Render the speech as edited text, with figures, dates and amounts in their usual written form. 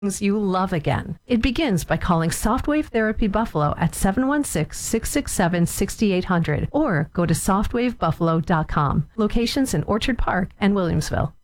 you love again. It begins by calling Softwave Therapy Buffalo at 716-667-6800 or go to softwavebuffalo.com. Locations in Orchard Park and Williamsville.